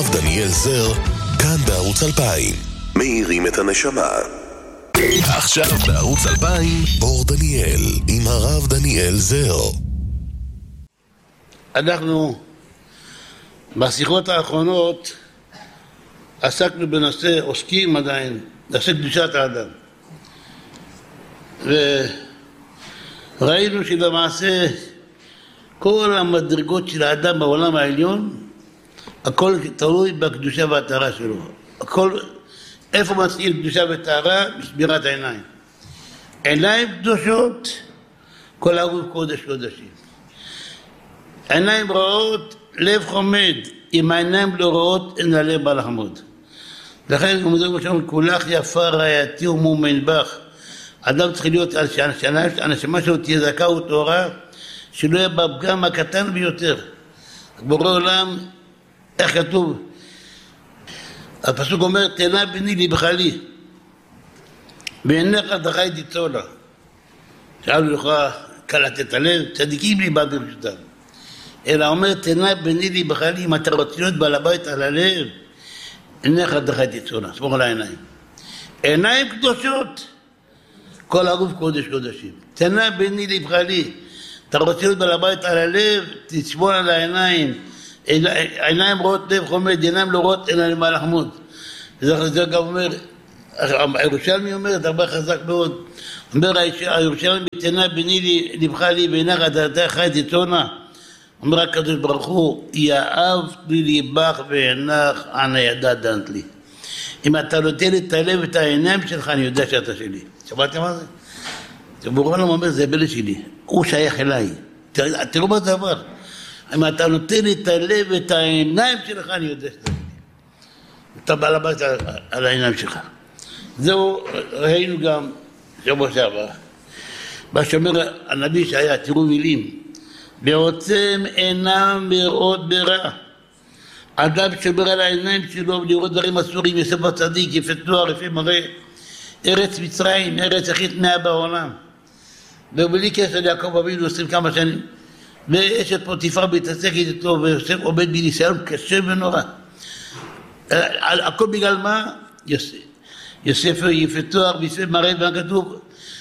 הרב דניאל זר, כאן בערוץ 2000. מאירים את הנשמה. עכשיו בערוץ 2000, אור דניאל, עם הרב דניאל זר. אנחנו בשיחות האחרונות עסקנו בנושא, עוסקים עדיין, נושא קדושת האדם. וראינו שלמעשה כל המדרגות של האדם בעולם העליון, הכל תלוי בקדושה והטהרה שלו. הכל, איפה מצליח קדושה וטהרה? בשמירת העיניים. עיניים קדושות, כל הגוף קודש קודשים. עיניים רעות, לב חומד. אם העיניים לא רעות, אין הלב בא לחמוד. לכן הוא מדבר שם, כולך יפה רעייתי ומומן בך. אדם צריך להיות, שהנשמה שלו תהיה זכה וטהורה, שלא יהיה בפגם הקטן ביותר. בורא עולם, איך כתוב? הפסוק אומר, תנה בני ליבך לי, בעיניך דחי תיצור לה. שאלו לך, קלט את הלב, צדיקים לי בא ברשותם. אלא אומר, תנה בני ליבך לי, אם אתה רוצה להיות בעל הבית על הלב, עיניך דחי תיצור לה, סמוך על העיניים. עיניים קדושות, כל הגוף קודש קודשים. תנה בני ליבך לי, אתה רוצה להיות בעל הבית על הלב, תשמור על העיניים. עיניים רואות לב חומד, עיניים לא רואות, אין להם מה לחמוד. זה גם אומר, הירושלמי אומר, דבר חזק מאוד. אומר הירושלמי, תנה בני ליבך לי, בעיניך דעתך חי תצאנה. אומר הקדוש ברוך הוא, יאהב לי ליבך ועינך, אנא ידע דנת לי. אם אתה נותן לי את הלב ואת העיניים שלך, אני יודע שאתה שלי. שמעתם מה זה? בורא עולם אומר, זה הבן שלי, הוא שייך אליי. תראו מה זה עבר. אם אתה נותן לי את הלב ואת העיניים שלך, אני יודע שאתה שלי. אתה בעל הבית על העיניים שלך. זהו, ראינו גם שבוע שעבר. מה שאומר הנביא שהיה, תראו מילים, בעוצם אינם לראות ברע. אדם שומר על העיניים שלו לראות דברים אסורים, יוסף הצדיק, יפה תואר, יפה מראה, ארץ מצרים, ארץ הכי תנאה בעולם. ובלי קשר ליעקב אבינו 20 כמה שנים. ואשת פוטיפר מתעסקת איתו, ויוסף עומד בניסיון קשה ונורא. הכל בגלל מה? יוסף יפה תואר, ויפה מראה, וכתוב,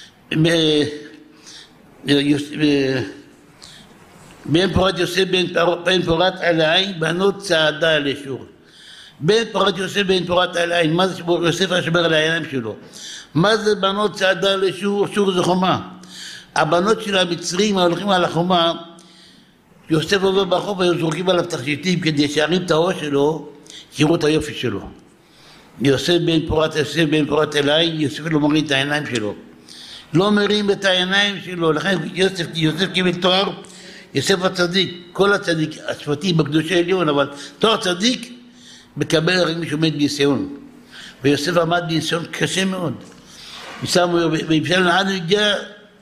בן פורת יוסף בן פורת על העין, בנות צעדה לשור. בן פורת יוסף בן פורת על העין, מה זה יוסף השבר על העיניים שלו? מה זה בנות צעדה לשור? שור זה חומה. הבנות של המצרים הולכים על החומה, יוסף עובר ברחוב והיו זורקים עליו תכשיטים כדי שירים את הראש שלו, שיראו את היופי שלו. יוסף בן פורת על העין, יוסף לא מרים את העיניים שלו. לא מרים את העיניים שלו, לכן יוסף קיבל תואר, יוסף הצדיק, כל הצדיק, השפטים בקדושי עליון, אבל תואר צדיק מקבל רק מי שעומד בניסיון. ויוסף עמד בניסיון קשה מאוד. וימשל נעד הגיע,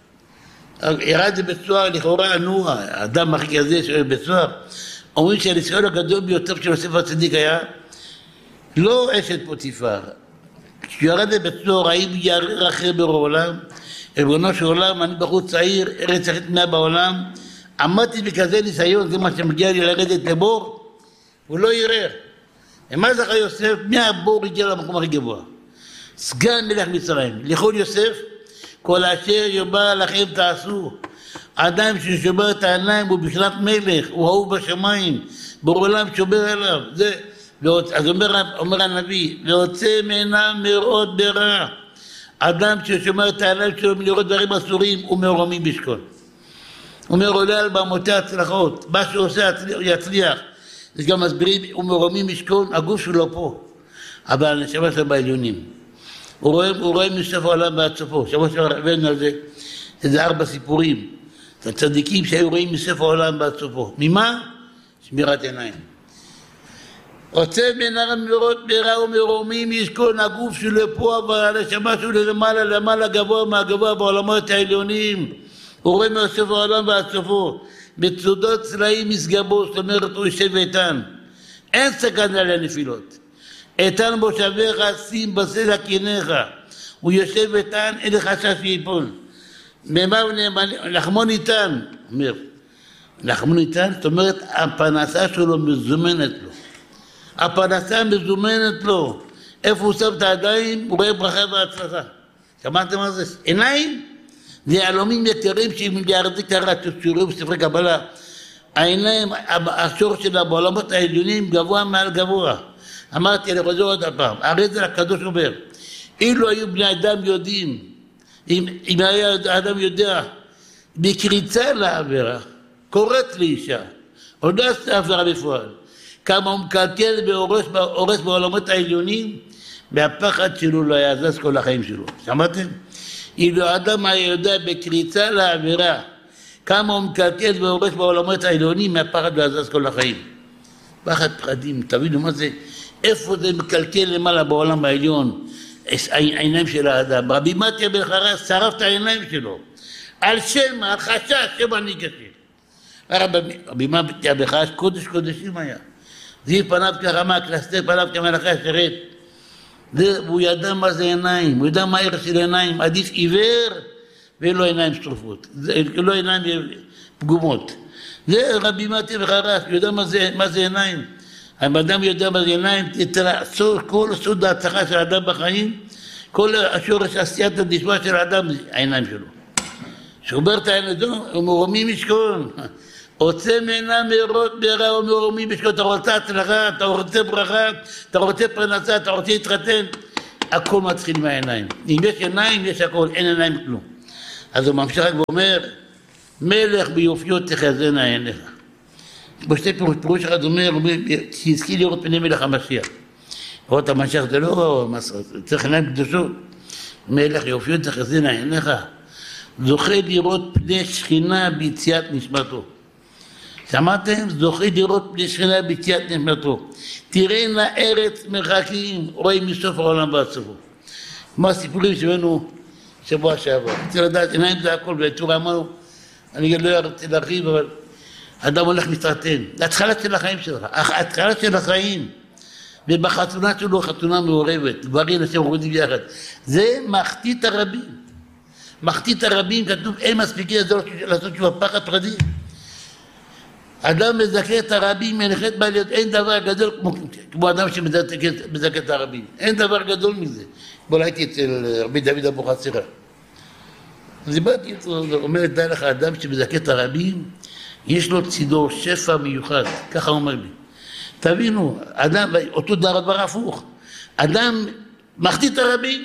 ירד לבית סוהר, לכאורה נוע, האדם הכי כזה שירד לבית סוהר. אומרים שהניסיון הגדול ביותר של יוסף הצדיק היה לא אשת פוטיפר. כשהוא ירד לבית סוהר, האם ירר אחר בעולם, ריבונו של עולם, אני בחור צעיר, ארץ הכי תנאה בעולם, עמדתי בכזה ניסיון, זה מה שמגיע לי לרדת לבור, הוא לא ירר. ומה זכה יוסף? מהבור הגיע למקום הכי גבוה. סגן מלך מצרים. לכל יוסף, כל אשר יאמר לכם תעשו. אדם ששומר את העיניים הוא בכלל מלך, הוא אהוב בשמיים, בעולם שומר אליו. אז אומר הנביא, ועוצם עינם מראות ברע. אדם ששומר את העיניים שלו מלראות דברים אסורים, הוא מרומי בשכון. הוא אומר, עולה על במותי הצלחות, מה שעושה יצליח. יש גם מסבירים, הוא מרומי משכון, הגוף שלו פה, אבל הנשמה שלו בעליונים. הוא רואה מסוף העולם ועד סופו. שבוע הבאנו על זה, איזה 4 סיפורים. הצדיקים שהיו רואים מסוף העולם ועד סופו. ממה? שמירת עיניים. רוצה מנהרם לראות ברע ומרומי משכון, הגוף שלו פה, אבל הנשמה שלו למעלה גבוה מהגבוה בעולמות העליונים. הוא רואה מסוף העולם ועד סופו. בצודות צלעים מסגבו, זאת אומרת הוא יושב איתן. אין סכנה לנפילות. איתן מושביך, שים בסלע קיניך. הוא יושב איתן, אין לך חשש שיפול. לחמו ניתן, אומר. לחמו ניתן, זאת אומרת, הפרנסה שלו מזומנת לו. הפרנסה מזומנת לו, איפה הוא שם את הידיים, הוא רואה ברכה והצלחה. שמעתם מה זה? עיניים זה יהלומים יקרים שהם מיליארדי קראט, תראו בספרי קבלה. העיניים, השור שלה בעולמות העליונים גבוה מעל גבוה. אמרתי, אני חוזר עוד הפעם, הרי זה הקדוש אומר, אילו היו בני אדם יודעים, אם היה אדם יודע, בקריצה לעבירה, קוראת לאישה, עוד לא עשתה עבירה בפועל, כמה הוא מקלקל והורס בעולמות העליונים, והפחד שלו לא היה זז כל החיים שלו. שמעתם? אילו האדם היה יודע בקריצה לעבירה, כמה הוא מקלקל והורס בעולמות העליונים, מהפחד לא היה זז כל החיים. פחד פחדים, תבינו מה זה, איפה זה מקלקל למעלה בעולם העליון, העיניים של האדם. רבי מתיה בן חרס שרף את העיניים שלו, על שם, על חשש, שם אני כשיר. רבי מתיה בן חרס קודש קודשים היה. זיו פניו כרמה, קלסתר פניו כמלאכי השרת. והוא ידע מה זה עיניים, הוא ידע מה הערך של עיניים, עדיף עיוור ולא עיניים שרופות, לא עיניים פגומות. זה רבי מתיה בן חרס, הוא יודע מה זה עיניים. האדם יודע מה זה עיניים, כל סוד ההצלחה של האדם בחיים, כל השורש עשיית הדשמיא של האדם, העיניים שלו. שובר את העיניים, הוא מרומי משכון. עוצה מעינה מאורות ברע ומרומי משכון, אתה רוצה הצלחה, אתה רוצה ברכה, אתה רוצה פרנסה, אתה רוצה להתחתן, הכל מתחיל מהעיניים. אם יש עיניים, יש הכל, אין עיניים כלום. אז הוא ממשיך רק ואומר, מלך ביופיו תחזינה עיניך. בשתי פירוש אחד אומר, שיזכי לראות פני מלך המשיח. לראות המשיח זה לא מסעות, צריך עיניים קדושות. מלך יופיו תחזינה עיניך, זוכה לראות פני שכינה ביציאת נשמתו. שמעתם? זוכה לראות פני שכינה ביציאת נשמתו. תראינה ארץ מרחקים, רואים מסוף העולם ועד סופו. כמו הסיפורים שבנו שבוע שעבר. צריך לדעת, עיניים זה הכל, והצורה אמרנו, אני לא רוצה להרחיב, אבל אדם הולך להתחתן, זה התחלה של החיים שלך, התחלה של החיים, ובחתונה שלו חתונה מעורבת, גברים נשים עובדים ביחד, זה מחטית הרבים, מחטית הרבים, כתוב אין מספיקים לעשות שוב פחד פחדים. אדם מזכה את הרבים, מנחת בעליות, אין דבר גדול כמו אדם שמזכה את הרבים, אין דבר גדול מזה. בוא הייתי אצל רבי דוד אבוחצירא, אז דיברתי איתו, אומר, די לך, אדם שמזכה את הרבים, יש לו צידו שפע מיוחד, ככה אומר לי. תבינו, אדם, אותו דבר הפוך, אדם מחטיא את הרבים,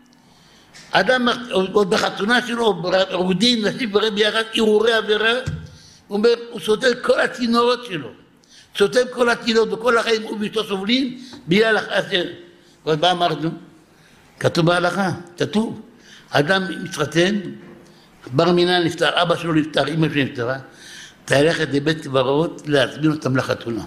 אדם עוד בחתונה שלו, רוקדים, נשים ברב ביחד, ערעורי עבירה, הוא אומר, הוא סותם כל הצינורות שלו, סותם כל הצינורות, וכל החיים הוא ואשתו סובלים, בגלל החסר. אז מה אמרנו? כתוב בהלכה, כתוב, אדם מתחתן, בר מינן נפטר, אבא שלו נפטר, אמא שלו נפטרה, תלכת לבית קברות להזמין אותם לחתונה.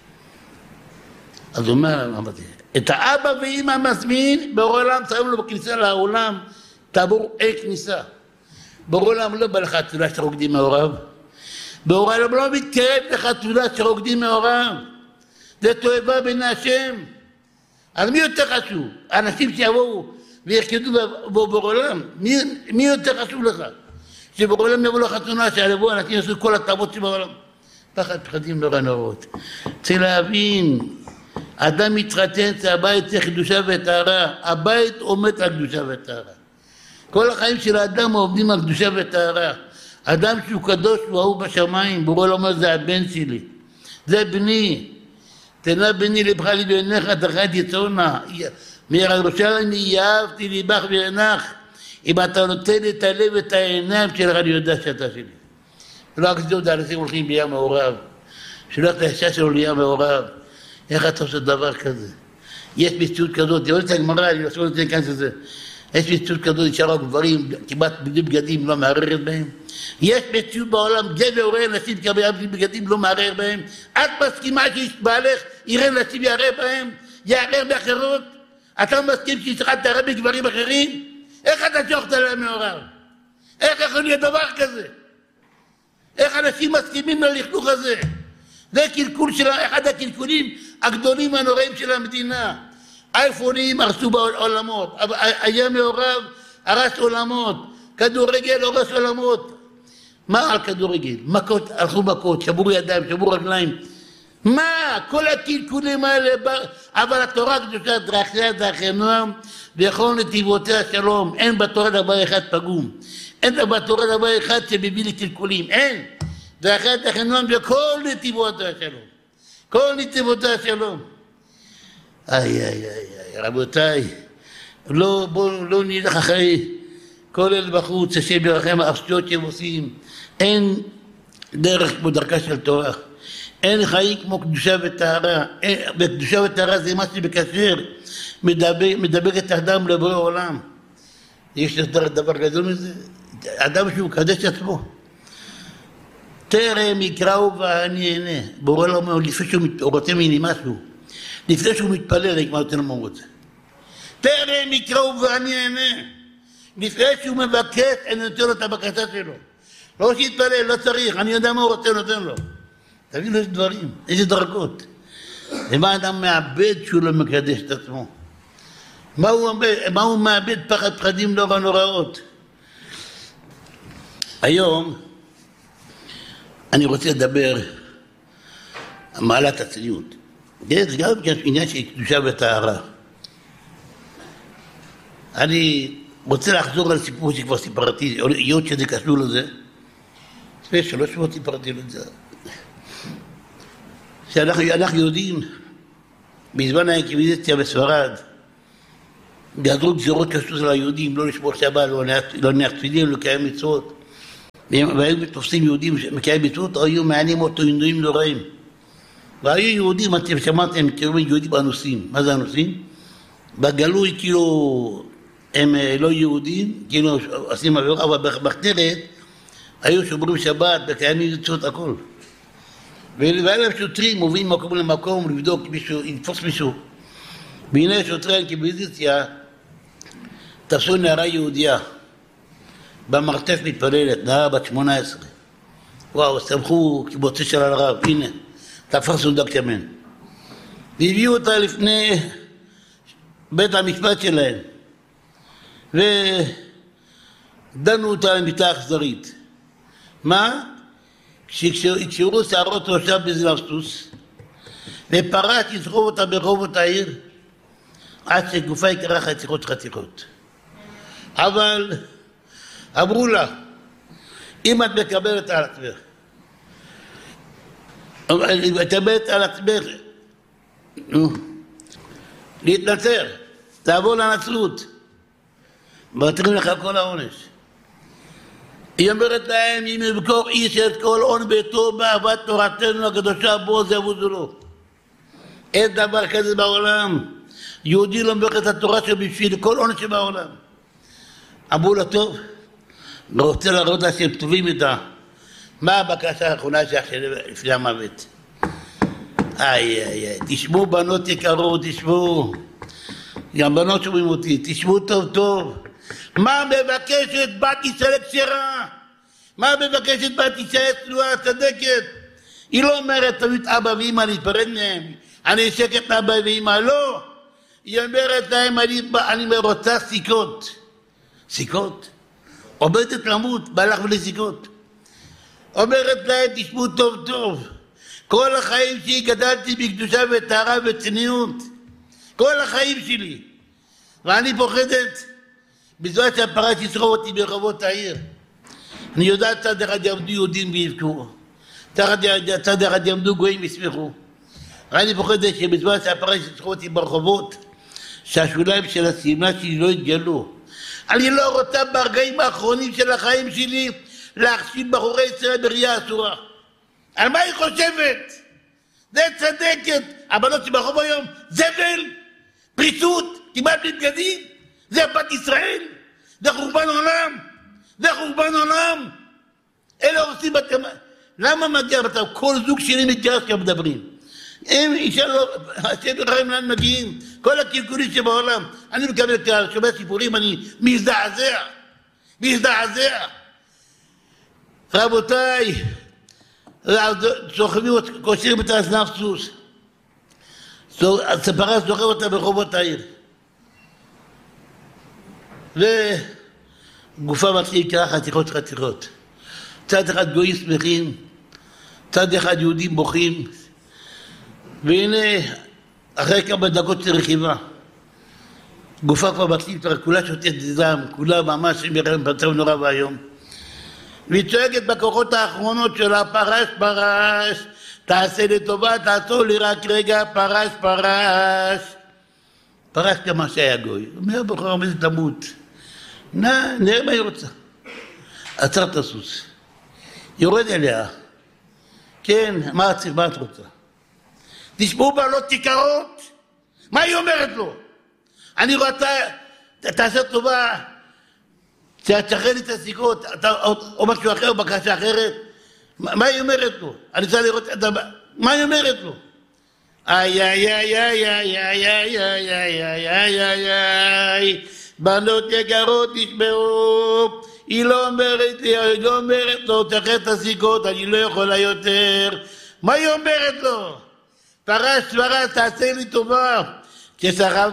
אז הוא אומר, את האבא ואמא מזמין, באור העולם שמים לו בכניסה לעולם, תעבור אין כניסה. באור העולם לא בא לחתונה שרוקדים מהוריו, באור העולם לא מתקרב לחתונה שרוקדים מהוריו, זה תועבה בין השם. אז מי יותר חשוב? האנשים שיבואו וירקדו באור העולם, מי יותר חשוב לך? שבעולם יבוא לחתונה, שיבואו אנשים יעשו כל התאוות שבעולם. פחד פחדים נורא נוראות. צריך להבין, אדם מתחתן, זה הבית צריך קדושה וטהרה, הבית עומד על קדושה וטהרה. כל החיים של האדם עומדים על קדושה וטהרה. אדם שהוא קדוש הוא אהוב בשמיים, בורא אומר זה הבן שלי, זה בני, תנה בני לבך לי בעיניך, תחת יצאונה, מירושלים יאהבתי ליבך ועינך, אם אתה נותן את הלב ואת העיניים שלך, אני יודע שאתה שלי. לא רק זה, אנשים הולכים לים מעורב, שולח את האישה שלו לים מעורב, איך אתה עושה דבר כזה? יש מציאות כזאת, תראו את הגמרא, אני לא נותן כאן שזה, יש מציאות כזאת, נשאר הגברים, כמעט בלי בגדים, לא מערערת בהם. יש מציאות בעולם, גבר רואה נשים כמה בגדים, לא מערער בהם. את מסכימה שבעלך יראה נשים יערער בהם, יערער באחרות? אתה מסכים שישך תערער בגברים אחרים? איך אתה שוכת עליהם מעורב? איך יכול להיות דבר כזה? איך אנשים מסכימים ללכלוך הזה? זה קלקול של אחד הקלקולים הגדולים הנוראים של המדינה. אייפונים הרסו בעולמות, היה מעורב הרס עולמות, כדורגל הרס עולמות. מה על כדורגל? מכות, הלכו מכות, שברו ידיים, שברו רגליים. מה? כל הקלקולים האלה, אבל התורה קדושה דרכיה דרכי נועם וכל נתיבותיה שלום. אין בתורה דבר אחד פגום, אין בתורה דבר אחד שמביא לקלקולים, אין. דרכיה דרכי נועם וכל נתיבותיה שלום, כל נתיבותיה שלום. רבותיי, בואו לא נלך אחרי כל אלה בחוץ, השם ירחם האפשיות שהם עושים. אין דרך כמו דרכה של תורה, אין חיים כמו קדושה וטהרה. וקדושה וטהרה זה מה שמקשר, מדבק את האדם לבורא עולם. יש דבר גדול מזה, אדם שהוא מקדש עצמו. טרם יקראו ואני אענה. בורא לא אומר, לפני שהוא רוצה ממני משהו, לפני שהוא מתפלל, אני כבר נותן לו מה הוא רוצה. טרם יקראו ואני אענה. לפני שהוא מבקש, אני נותן לו את הבקשה שלו. לא שיתפלל, לא צריך, אני יודע מה הוא רוצה, נותן לו. תבינו איזה דברים, איזה דרגות. ומה אדם מאבד שהוא לא מקדש את עצמו? מה הוא מאבד? פחד פחדים נורא נוראות. היום אני רוצה לדבר על מעלת הצניעות. זה גם עניין של קדושה וטהרה. אני רוצה לחזור על סיפור שכבר סיפרתי, היות שזה קשור לזה. לפני 3 שבועות סיפרתי לזה. שאנחנו יודעים, בזמן האינקוויזיציה בספרד, גזרו גזירות קשות על היהודים, לא לשמור שבת, לא להניח תפילין, לא לקיים מצוות. והיו תופסים יהודים שמקיים מצוות, היו מענים אותו עינויים נוראים. והיו יהודים, אתם שמעתם, קראו יהודים אנוסים. מה זה אנוסים? בגלוי כאילו הם לא יהודים, כאילו עושים עבירה, אבל במחתרת היו שומרים שבת, מקיימים מצוות הכל. והיה להם שוטרים, מובילים מקום למקום לבדוק מישהו, לתפוס מישהו. והנה שוטרי האינקוויזיציה תפסו נערה יהודייה במרתף מתפללת, נערה בת 18. וואו, סמכו קיבוצי של הרב, הנה, תפסנו דק שמן. והביאו אותה לפני בית המשפט שלהם ודנו אותה למיטה אכזרית. מה? כשהקשרו שערות ראשה בזלבסטוס ופרץ יסחוב אותה ברחובות העיר עד שגופה יקרה חתיכות. אבל אמרו לה, אם את מקבלת על עצמך, מקבלת על עצמך להתנצר, לעבור לנצרות, מוותרים לך כל העונש. היא אומרת להם, אם יבכור איש את כל עון ביתו באהבת תורתנו הקדושה, בו זה עבודו לו. אין דבר כזה בעולם. יהודי לא מברך את התורה שבשביל כל עונש שבעולם. אמרו לה, טוב, אני רוצה להראות לה שהם טובים איתה. מה הבקשה האחרונה לפני המוות? תשמעו בנות יקרות, תשמעו. גם בנות שומעים אותי, תשמעו טוב טוב. מה מבקשת בת ישראל כשרה? מה מבקשת בת ישראל צנועה צדקת? היא לא אומרת תמיד אבא ואמא להיפרד מהם, אני שקט מאבא ואמא, לא. היא אומרת להם אני רוצה סיכות. עומדת למות, בהלך בלי סיכות. אומרת להם תשמעו טוב טוב, כל החיים שלי גדלתי בקדושה וטהרה וצניעות, כל החיים שלי, ואני פוחדת בזמן שהפרץ יסחוב אותי ברחובות העיר. אני יודעת צד אחד יעמדו יהודים ויבכו, צד אחד יעמדו גויים וישמחו. ואני פוחדת שבזמן שהפרץ יסחוב אותי ברחובות, שהשוליים של השמלה שלי לא יתגלו. אני לא רוצה ברגעים האחרונים של החיים שלי להכשיל בחורי ישראל בראייה אסורה. על מה היא חושבת? זה צדקת. הבנות שברחוב היום, זבל, פריצות, כמעט בגדים. זה בת ישראל, זה חורבן עולם. אלה עושים בתמה. למה מגיע בתם? כל זוג שני מתגרש כאן מדברים. הם אישה לא, השם ירחם לאן מגיעים, כל הקלקולים שבעולם. אני מקבל את שומע סיפורים, אני מזדעזע. רבותיי, סוחבים אותה, קושרים את האזנב סוס. הספרה סוחב אותה ברחובות העיר. וגופה מתחיל ככה חתיכות. צד אחד גויים שמחים, צד אחד יהודים בוכים. והנה, אחרי כמה דקות של רכיבה, גופה כבר בקליפטר, כולה שותת דם, כולה ממש במצב נורא והיום. והיא צועקת בכוחות האחרונות שלה, פרש, פרש, תעשה לי טובה, תעשו לי רק רגע, פרש, פרש. פרש כמה שהיה גוי. הוא אומר, בחורה עומדת למות. נראה מה היא רוצה. עצר את הסוס. יורד אליה. כן, מה את רוצה? תשמעו בעלות כיכרות. מה היא אומרת לו? אני רוצה, תעשה טובה, תשחרר לי את הסיכות, או משהו אחר, בקשה אחרת. מה היא אומרת לו? אני רוצה לראות את הבא. מה היא אומרת לו? איי, איי, איי, איי, איי, איי, איי, איי, איי, איי, איי, איי, בנות יקרות תשמעו, היא לא אומרת לי, היא לא אומרת לו, תשחרר את הסיכות, אני לא יכולה יותר. מה היא אומרת לו? פרש, תעשה לי טובה. כששכבת